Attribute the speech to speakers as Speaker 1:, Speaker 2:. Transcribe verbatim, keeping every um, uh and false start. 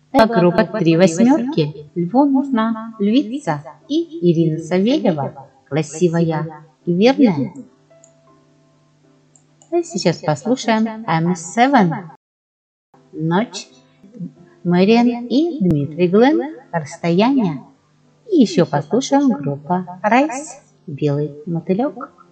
Speaker 1: Это группа «Три восьмерки». Льву нужна львица и Ирина Савельева, красивая и верная. А сейчас послушаем эм семь, «Ночь», Мэриан и Дмитрий Глен, «Расстояние». И еще послушаем группа «Райс», «Белый мотылек».